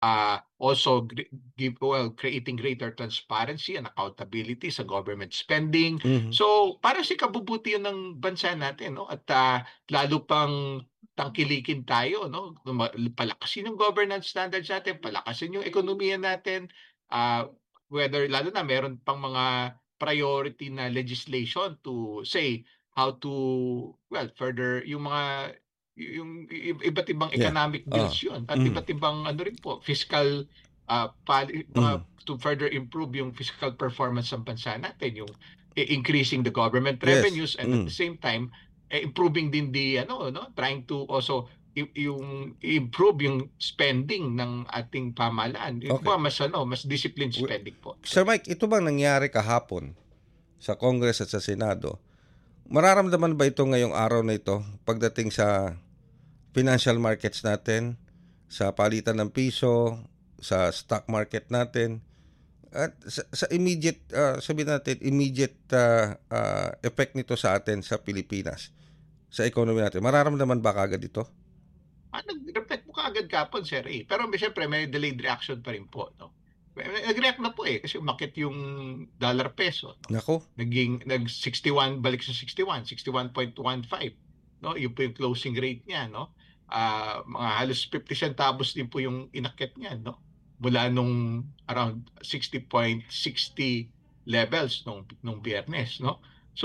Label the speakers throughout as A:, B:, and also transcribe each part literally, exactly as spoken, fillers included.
A: uh, also gre- give well creating greater transparency and accountability sa government spending.
B: Mhm.
A: So para sa ikabubuti yun ng bansa natin, no, at ah, lalo pang tangkilikin tayo, no, Luma- palakasin yung governance standards natin, palakasin yung ekonomiya natin, ah, whether lalo na meron pang mga priority na legislation to say how to well further yung mga Y yung i iba't ibang
B: Yeah.
A: economic bills
B: Oo.
A: 'yun at
B: Mhm.
A: iba't ibang ano rin po fiscal, ah, pali
B: Mhm.
A: mga to further improve yung fiscal performance ng bansa natin, yung i increasing the government
B: Yes.
A: revenues and at the
B: Mm.
A: same time, eh, improving din the ano 'no, trying to also yu yung improve yung spending ng ating pamahalaan, yung
B: Okay.
A: kumbaga mas ano, mas disciplined
B: We
A: spending po.
B: Sir Mike, ito bang nangyari kahapon sa Congress at sa Senado, mararamdaman ba ito ngayong araw na ito pagdating sa financial markets natin, sa palitan ng piso, sa stock market natin, at sa, sa immediate, ah, sabihin natin, immediate ah, ah, effect nito sa atin sa Pilipinas, sa economy natin? Mararamdaman ba kaagad ito?
A: Ah, nag-reflect po kaagad kahapon Sir, eh, pero may siyempre may delayed reaction pa rin po 'no. Me me nag-react na po, eh, kasi umakyat yung dollar peso 'no.
B: Nako.
A: Naging nag-sixty one balik sa sixty one, sixty one point one five 'no, yun po yung closing rate niya 'no. Ah, mga halos fifty centavos din po yung inakyat niya 'no, mula nung around sixty point sixty levels nung nung Biyernes 'no. So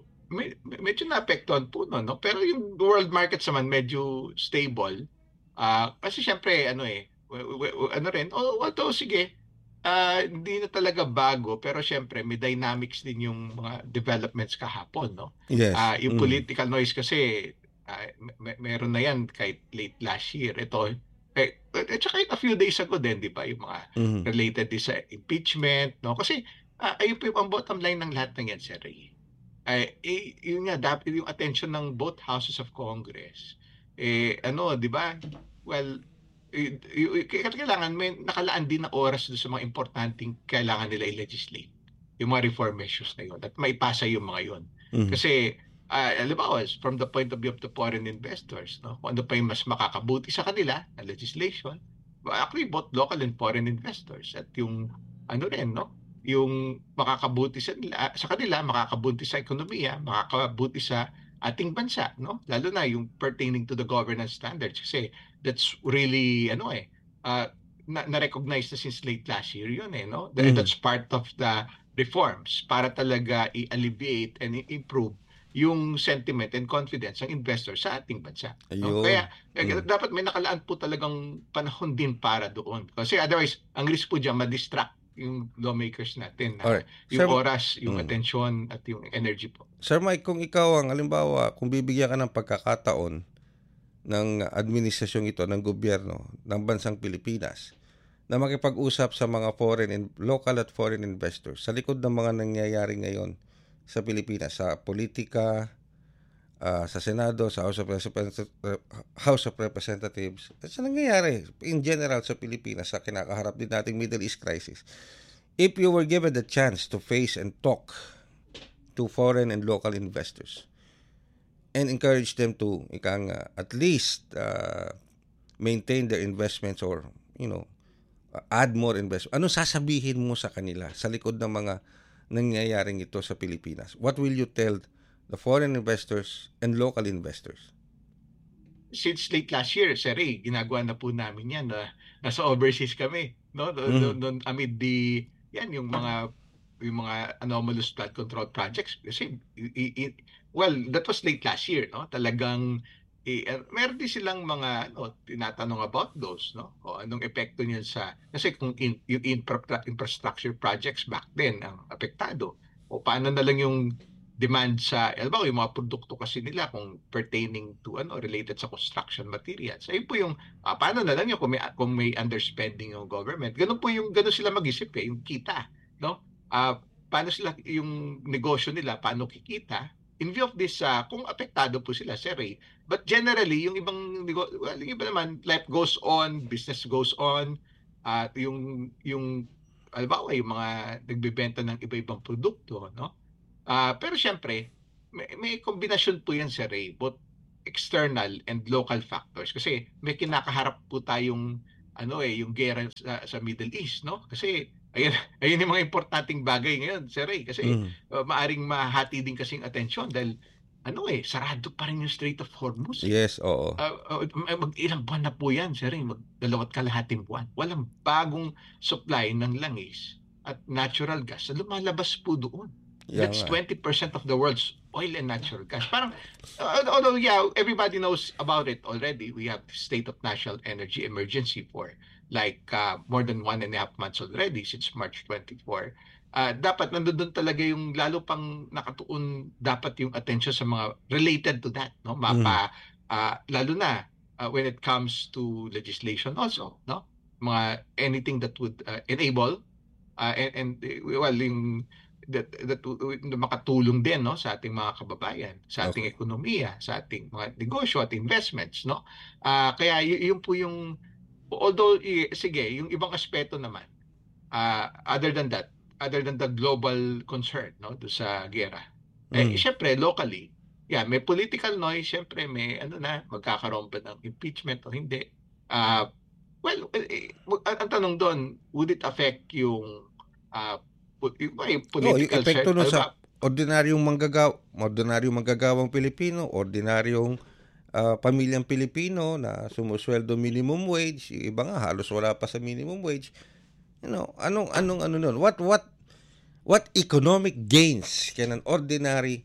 A: Me me medyo naapektuhan po nun 'no, pero yung world markets naman medyo stable. Ah, kasi siyempre ano, eh, we we we ano rin, oh, although sige, ah, hindi na talaga bago pero siyempre may dynamics din yung mga developments kahapon 'no.
B: Yes.
A: Ah, yung
B: Mm.
A: political noise kasi, ah, me me meron na yan kahit late last year. Ito, eh, at saka a few days ago din 'di ba, yung mga
B: Mhm.
A: related din sa impeachment 'no. Kasi, ah, ayun po yung ang bottom line ng lahat ng yan, Sir Ray. Ay, eh, yun nga dapat yung attention ng both houses of Congress, eh, ano 'di ba, well, eh, yu yu kailangan may nakalaan din na oras dun sa mga importanteng kailangan nila i-legislate, yung mga reform measures na yun at maipasa yung mga yun.
B: Mhm.
A: Kasi, ah, halimbawa from the point of view of the foreign investors 'no, kung ano pa yung mas makakabuti sa kanila na legislation, well, actually both local and foreign investors at yung ano rin 'no, yung makakabuti sa nila sa kanila, makakabuti sa ekonomiya, makakabuti sa ating bansa 'no, lalo na yung pertaining to the governance standards kasi that's really ano, eh, ah, na na-recognize na since late last year yun, eh, 'no? Tha
B: Mhm.
A: that's part of the reforms para talaga i-alleviate and i-improve yung sentiment and confidence ng investor sa ating bansa 'no. Kaya,
B: Ayun.
A: eh,
B: Mm.
A: dapat may nakalaan po talagang panahon din para doon. Kasi otherwise ang risk po diyan ma-distract yung lawmakers natin na
B: Alright.
A: yung
B: Sir
A: oras, yung
B: mm.
A: atensyon at yung energy po.
B: Sir Mike, kung ikaw ang halimbawa, kung bibigyan ka ng pagkakataon ng administrasyong ito ng gobyerno ng bansang Pilipinas na makipag-usap sa mga foreign and local at foreign investors sa likod ng mga nangyayari ngayon sa Pilipinas, sa politika, ah, sa Senado, sa House of Representatives, House of Representatives, at sa nangyayari in general sa Pilipinas sa kinakaharap din nating Middle East crisis. If you were given the chance to face and talk to foreign and local investors and encourage them to ika nga, at least uh, maintain their investments or you know uh, add more investment. Ano sasabihin mo sa kanila sa likod ng mga nangyayaring ito sa Pilipinas? What will you tell the foreign investors and local investors?
A: Since late last year, Sir Ray, ginagawa na po namin 'yan na nasa overseas kami 'no, dun dun
B: Mhm.
A: dun amid the 'yan yung mga yung mga anomalous flood control projects kasi i i i well, that was late last year 'no, talagang i ah, meron din silang mga ano, tinatanong about those 'no, o anong epekto niyan sa kasi kung in yung infra infrastructure projects back then ang apektado o paano na lang yung demand sa halimbawa yung mga produkto kasi nila kung pertaining to ano, related sa construction materials. Ayun po yung, ah, paano na lang yun kung may kung may underspending yung government. Gano'n po yung gano'n sila mag-isip, eh, yung kita, 'no? Ah, paano sila yung negosyo nila, paano kikita in view of this, ah, kung apektado po sila, Sir, eh. But generally, yung ibang nego well, yung iba naman, life goes on, business goes on, at yung yung halimbawa, yung mga nagbebenta ng iba-ibang produkto, 'no? Ah, pero siyempre may may kombinasyon po 'yan Sir, eh, both external and local factors kasi may kinakaharap po tayong ano eh, yung giyera sa, sa Middle East, no? Kasi ayun, ayun yung mga importanteng bagay ngayon, Sir Ray. Kasi
B: Mm.
A: uh, maaring mahati din kasing atensyon dahil ano eh, sarado pa rin yung Strait of Hormuz eh.
B: Yes, oo.
A: Uh, uh, mag ilang buwan na po yan, Sir Ray, mag dalawat kalahating buwan. Walang bagong supply ng langis at natural gas na lumalabas po doon.
B: Yan
A: That's
B: nga.
A: twenty percent of the world's oil and natural gas. Parang, uh, although yeah, everybody knows about it already. We have state of national energy emergency for like uh, more than one and a half months already since March twenty-fourth. Uh, dapat nandoon talaga yung lalo pang nakatuon dapat yung attention sa mga related to that, no?
B: Mm.
A: Mapa uh, lalo na uh, when it comes to legislation also, no? Mga anything that would uh, enable uh, and, and well yung that, that na makatulong din, no, sa ating mga kababayan, sa ating
B: Okay.
A: ekonomiya, sa ating mga negosyo at investments, no? Ah, kaya y- yun po yung although i- sige, yung ibang aspeto naman ah, other than that, other than the global concern, no, do sa giyera. Eh
B: Mm.
A: syempre locally, yeah, may political noise, syempre may ano na magkakaroon ba ng impeachment o hindi. Ah, well, eh, eh, ang, ang tanong doon, would it affect yung ah, pu- yung, yung
B: Oo, yung
A: political
B: epekto
A: cert,
B: nun
A: ano
B: sa
A: ba?
B: ordinaryong manggagaw ordinaryong manggagawang Pilipino, ordinaryong ah, pamilyang Pilipino na sumusweldo minimum wage, yung iba nga halos wala pa sa minimum wage. You know, anong
A: Ah,
B: anong ano nun? What what what economic gains can an ordinary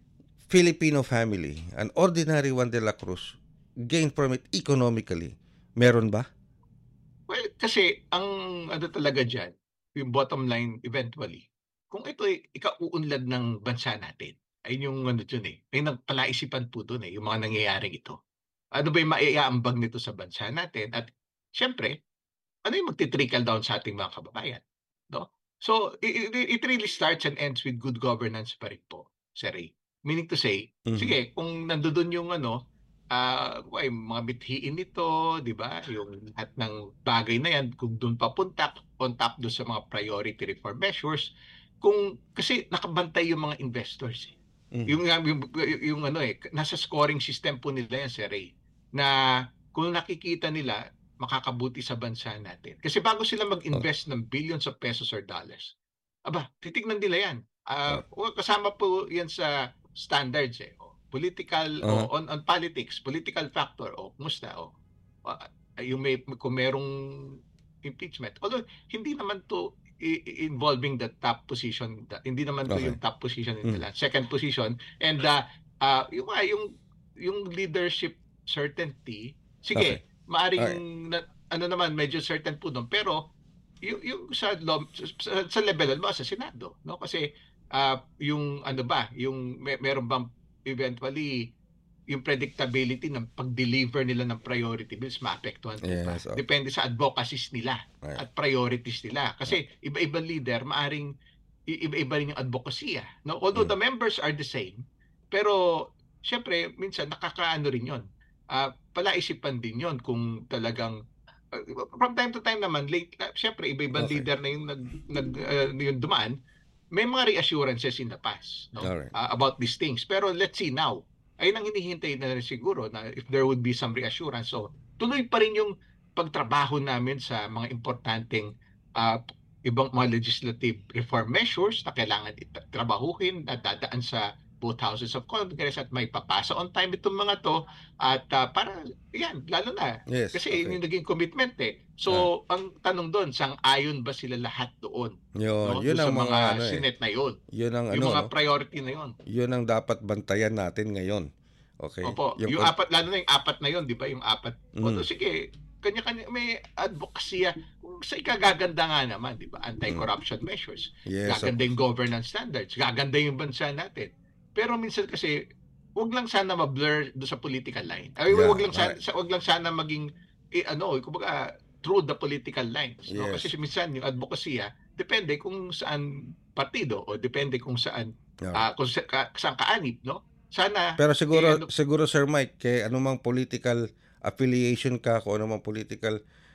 B: Filipino family, an ordinary Juan de la Cruz, gain from it economically? Meron ba?
A: well, kasi ang ano talaga diyan, yung bottom line eventually, kung ito ay ikauunlad ng bansa natin, ayun yung ano dyan eh, may nagpalaisipan po doon eh, yung mga nangyayaring ito. Ano ba yung maiaambag nito sa bansa natin at siyempre, ano yung magti-trickle down sa ating mga kababayan, no? So, i i it really starts and ends with good governance pa rin po, Sir Ray. Meaning to say,
B: Mhm.
A: sige kung nandoon yung ano, ah, ay mga bithiin nito, 'di ba, yung lahat ng bagay na yan kung dun papunta on top dun sa mga priority reform measures, kung kasi nakabantay yung mga investors, eh.
B: Mhm.
A: Yung nga yung yung yung ano, eh, nasa scoring system po nila yan, Sir Ray, na kung nakikita nila makakabuti sa bansa natin. Kasi bago sila
B: Oh,
A: mag-invest ng billions of pesos or dollars, aba, titignan nila yan. Ah,
B: oh.
A: well, kasama po yan sa standards eh. O, political
B: Uh-huh.
A: o on, on politics, political factor o kumusta o ah, yung may kung merong impeachment. Although hindi naman to i- i- involving the top position, the- hindi naman to
B: Okay.
A: yung top position
B: Mm.
A: nila. Second position and uh, uh, yung ah, yung yung leadership certainty,
B: Okay.
A: sige, maaring
B: Okay.
A: na, ano naman medyo certain po doon pero yung, yung sa, lo- sa sa level ba sa Senado, no? Kasi ah, yung ano ba, yung may, meron bang eventually yung predictability ng pag-deliver nila ng priority bills maapektuhan po ba?
B: Yes. Oh.
A: Depende sa advocacies nila
B: Okay.
A: at priorities nila. Kasi iba-ibang leader, maaring i- iba-iba rin yung advocacy. ah, No? Although
B: Mm.
A: the members are the same, pero syempre, minsan nakakaano rin yun. Ah, palaisipan din yun kung talagang uh, from time to time naman, late, uh, syempre, iba-ibang
B: Okay.
A: leader na yung, nag, nag, uh, yung dumaan, may mga reassurances in the past no
B: All right.
A: uh, about these things. Pero let's see now, ayun ang hinihintay na rin siguro na if there would be some reassurance. So, tuloy pa rin yung pagtrabaho namin sa mga importanteng ah, ibang mga legislative reform measures na kailangan trabahuhin at dadaan sa both houses of Congress at may papasa on time itong mga to at ah, para yan, lalo na
B: Yes.
A: kasi yun
B: Okay.
A: yung naging commitment eh.
B: Ah,
A: So, ang tanong doon, sang-ayon ba sila lahat doon?
B: yun.
A: No?
B: Yun
A: Doon sa
B: ang mga
A: mga
B: ano eh.
A: Senate na yun.
B: Yun ang
A: Yung
B: ano, no?
A: mga priority na yun.
B: Yun ang dapat bantayan natin ngayon. Okay?
A: Opo,
B: Yung
A: yung
B: kon-
A: apat, lalo na yung apat na yun, di ba? Yung apat.
B: mm,
A: Although sige, kanya-kanya, may advocacy. Kung sa ikagaganda nga naman, di ba?
B: mm.
A: Anti-corruption measures.
B: Yes, of
A: Gaganda yung
B: course.
A: governance standards. Gaganda yung bansa natin. Pero minsan kasi, wag lang sana ma-blur do sa political line. Ay,
B: Yeah,
A: wag lang sana,
B: right.
A: wag lang sana maging, eh, ano, kumbaga, through the political lines. No? Kasi
B: Yes.
A: minsan yung advocacy, depende kung saan partido o depende kung saan,
B: All right.
A: ah, kung sa, ka, saan kaanib, no? Sana,
B: Pero
A: eh,
B: siguro,
A: ano,
B: siguro Sir Mike, kay anumang political affiliation ka, kung anumang political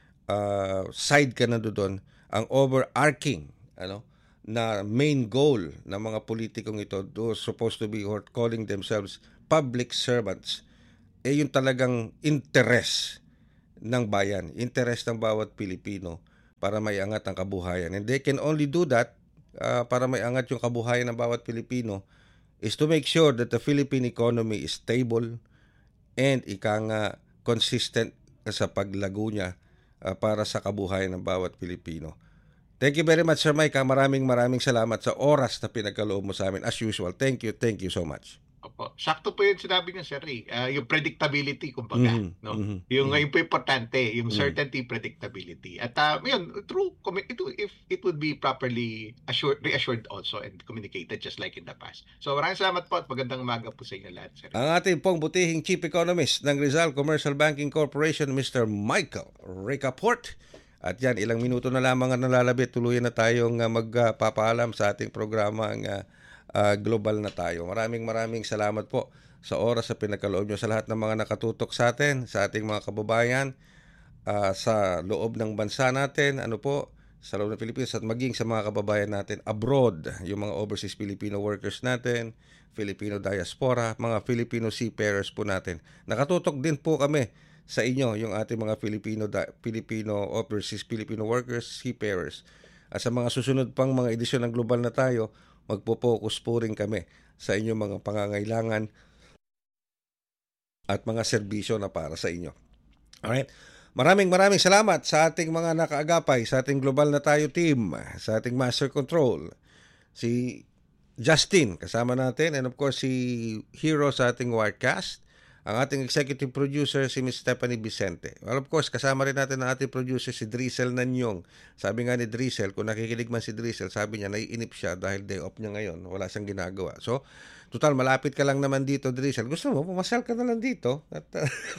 B: ah, side ka na doon, ang overarching, ano, na main goal ng mga politikong ito, those supposed to be or calling themselves public servants, eh yung talagang interest ng bayan, interes ng bawat Pilipino para maiangat ang kabuhayan. And they can only do that uh, para maiangat yung kabuhayan ng bawat Pilipino is to make sure that the Philippine economy is stable and ika nga consistent sa paglago niya uh, para sa kabuhayan ng bawat Pilipino. Thank you very much, Sir Mike. Maraming maraming salamat sa oras na pinagkaloob mo sa amin. As usual, thank you, thank you so much.
A: Opo. Sakto po yung sinabi niya, Sir Ray. Uh, yung predictability, kumbaga.
B: Mm-hmm.
A: No?
B: Mm-hmm.
A: Yung, yung po importante, yung
B: Mm-hmm.
A: certainty, predictability. At uh, yun, true, it, if it would be properly assured, reassured also and communicated just like in the past. So maraming salamat po at magandang umaga po sa inyo lahat, Sir Ray.
B: Ang ating pong butihing Chief Economist ng Rizal Commercial Banking Corporation, Mister Michael Ricaport. At yan, ilang minuto na lamang ang nalalabit. Tuluyan na tayong uh, magpapaalam sa ating programa ang uh, uh, Global na Tayo. Maraming maraming salamat po sa oras sa pinagkaloob nyo sa lahat ng mga nakatutok sa atin, sa ating mga kababayan, uh, sa loob ng bansa natin, ano po, sa loob ng Pilipinas at maging sa mga kababayan natin abroad, yung mga overseas Filipino workers natin, Filipino diaspora, mga Filipino seafarers po natin. Nakatutok din po kami sa inyo, yung ating mga Filipino Filipino overseas Filipino workers, seafarers. At sa mga susunod pang mga edisyon ng Global na Tayo, magpo-focus po rin kami sa inyong mga pangangailangan at mga serbisyo na para sa inyo. Alright? Maraming maraming salamat sa ating mga nakaagapay, sa ating Global na Tayo team, sa ating Master Control, si Justin, kasama natin, and of course si Hero sa ating Wirecast. Ang ating executive producer, si Miss Stephanie Vicente. Well, of course, kasama rin natin ang ating producer, si Drizzle Nanyong. Sabi nga ni Drizzle, kung nakikinig man si Drizzle, sabi niya, naiinip siya dahil day off niya ngayon. Wala siyang ginagawa. So, total, malapit ka lang naman dito, Drizzle. Gusto mo, pumasal ka na lang dito. At,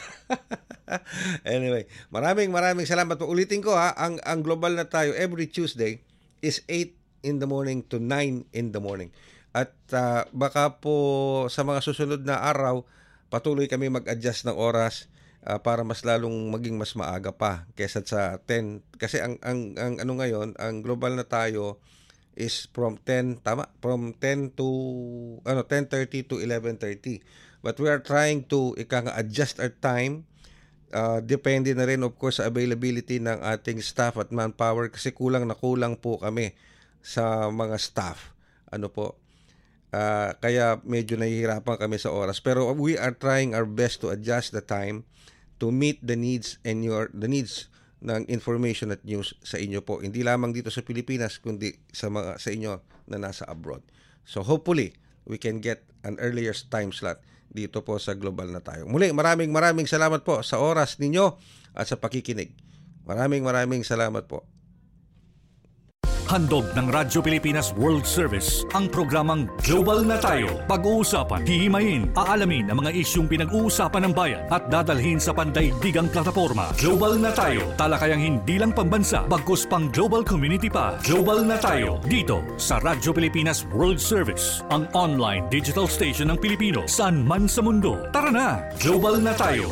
B: anyway, maraming maraming salamat. Ulitin ko ha, ang, ang Global na Tayo, every Tuesday is eight in the morning to nine in the morning. At uh, baka po sa mga susunod na araw, patuloy kami mag-adjust ng oras uh, para mas lalong maging mas maaga pa kaysa sa ten. Kasi ang ang ang ano ngayon, ang Global na Tayo is from ten, tama? From ten to ano ten thirty to eleven thirty. But we are trying to ika nga adjust our time. Uh, depende na rin of course sa availability ng ating staff at manpower kasi kulang na kulang po kami sa mga staff. Ano po? Uh, kaya medyo nahihirapan kami sa oras, pero we are trying our best to adjust the time to meet the needs and your the needs ng information at news sa inyo po, hindi lamang dito sa Pilipinas kundi sa mga sa inyo na nasa abroad. So hopefully we can get an earlier time slot dito po sa Global na Tayo. Muli, maraming maraming salamat po sa oras ninyo at sa pakikinig. Maraming maraming salamat po.
C: Handog ng Radyo Pilipinas World Service ang programang Global na Tayo. Pag-uusapan, hihimayin, aalamin ang mga isyung pinag-uusapan ng bayan at dadalhin sa pandaigdigang plataforma. Global na Tayo, talakayang hindi lang pambansa, bagkus pang global community pa. Global na Tayo, dito sa Radyo Pilipinas World Service, ang online digital station ng Pilipino saan man sa mundo. Tara na, Global na Tayo.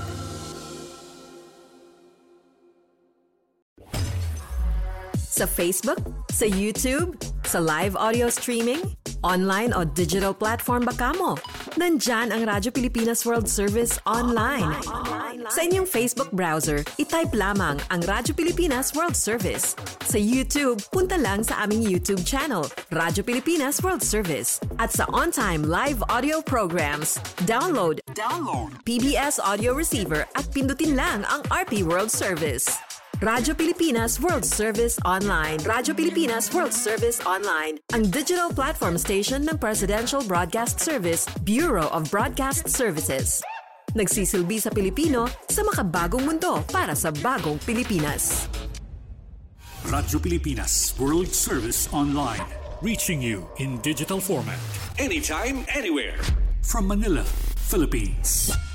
D: Sa Facebook, sa YouTube, sa live audio streaming, online o digital platform ba kamo? Nandyan ang Radyo Pilipinas World Service online. Sa inyong Facebook browser, itype lamang ang Radyo Pilipinas World Service. Sa YouTube, punta lang sa aming YouTube channel, Radyo Pilipinas World Service. At sa on-time live audio programs, download, download P B S Audio Receiver at pindutin lang ang R P World Service. Radyo Pilipinas World Service Online. Radyo Pilipinas World Service Online, ang digital platform station ng Presidential Broadcast Service, Bureau of Broadcast Services. Nagsisilbi sa Pilipino sa makabagong mundo para sa bagong Pilipinas.
C: Radyo Pilipinas World Service Online, reaching you in digital format. Anytime, anywhere. From Manila, Philippines.